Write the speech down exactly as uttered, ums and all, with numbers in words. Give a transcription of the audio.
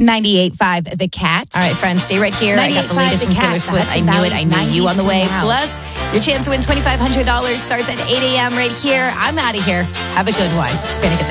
ninety-eight point five The Cat. All right, friends, stay right here. I got the latest from Taylor Swift. I knew it. I knew you on the way. Plus, your chance to win twenty-five hundred dollars starts at eight a.m. right here. I'm out of here. Have a good one. It's Panic at the